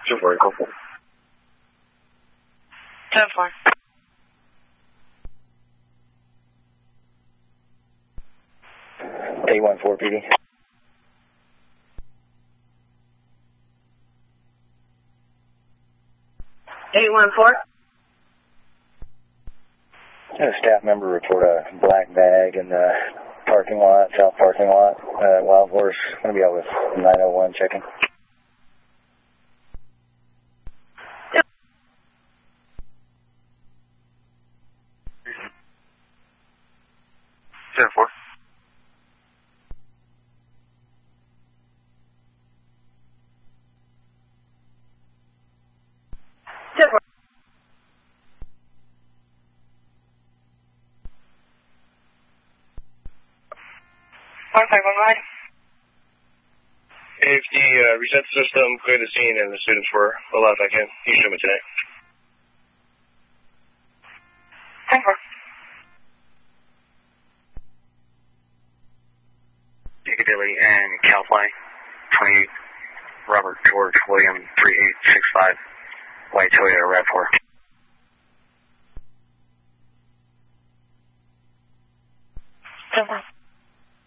2-4, go for it. 10-4. 814 PD. Had a staff member report a black bag in the parking lot, south parking lot, Wild Horse. Going to be out with 901 checking. Yep. 10-4. 10-4. AFD, reset the system, clear the scene, and the students were allowed back in. You show me today. 10-4. Piccadilly and Calfly, 28 Robert George William 3865, white Toyota RAV4.